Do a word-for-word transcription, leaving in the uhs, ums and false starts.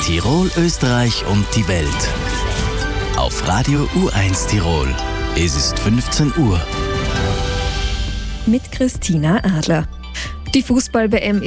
Tirol, Österreich und die Welt. Auf Radio U eins Tirol. Es ist fünfzehn Uhr. Mit Christina Adler. Die Fußball-W M